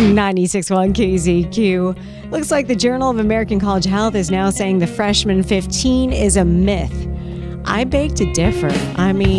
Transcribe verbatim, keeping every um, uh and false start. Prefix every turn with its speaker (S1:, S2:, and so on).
S1: ninety-six point one K Z Q. Looks like the Journal of American College Health is now saying the freshman fifteen is a myth. I beg to differ. I mean,